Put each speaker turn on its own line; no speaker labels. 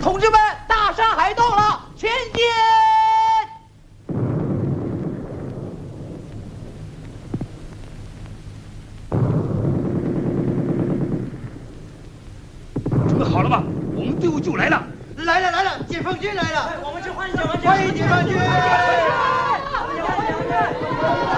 同志们，大山海到了，前进！
准备好了吧？我们队伍就来了！
来了！解放军来了！
我们去欢迎解放军！
欢迎解放军！